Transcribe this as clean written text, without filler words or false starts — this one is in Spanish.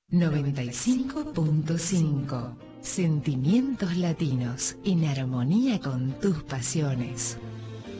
95.5. Sentimientos latinos en armonía con tus pasiones.